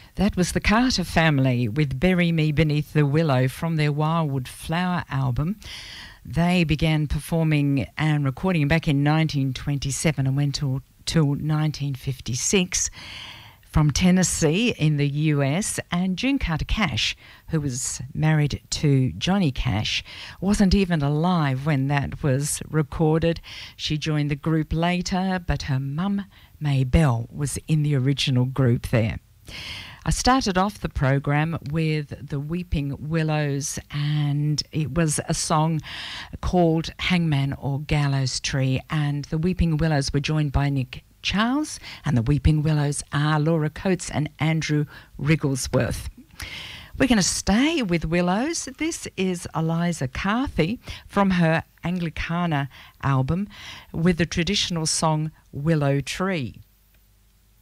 That was the Carter Family with Bury Me Beneath the Willow from their Wildwood Flower album. They began performing and recording back in 1927 and went till 1956 from Tennessee in the US. And June Carter Cash, who was married to Johnny Cash, wasn't even alive when that was recorded. She joined the group later, but her mum, May Bell, was in the original group there. I started off the program with the Weeping Willows, and it was a song called Hangman or Gallows Tree, and the Weeping Willows were joined by Nick Charles, and the Weeping Willows are Laura Coates and Andrew Wrigglesworth. We're going to stay with Willows. This is Eliza Carthy from her Anglicana album with the traditional song Willow Tree.